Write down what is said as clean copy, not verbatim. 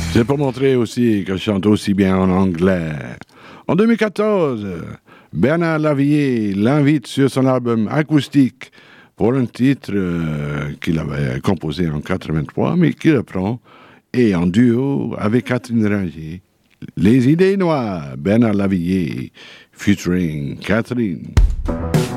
C'est pour montrer aussi que je chante aussi bien en anglais. En 2014, Bernard Lavilliers l'invite sur son album acoustique pour un titre qu'il avait composé en 83, mais qu'il reprend, et en duo avec Catherine Ringer. Les idées noires, Bernard Lavilliers, featuring Catherine.